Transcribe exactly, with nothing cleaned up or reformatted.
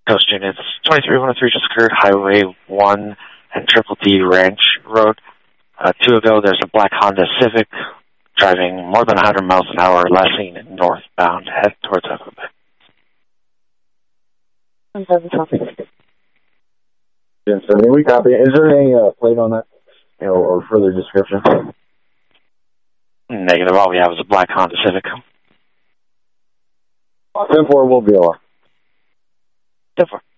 Coast units, twenty-three one oh three just occurred, Highway one and Triple D Ranch Road. Uh, two ago, there's a black Honda Civic driving more than one hundred miles an hour, last seen northbound, head towards Echo Bay. Yes, sir. We copy. Is there any uh, plate on that, you know, or further description? Negative. All we have is a black Honda Civic. ten four will be all. ten four.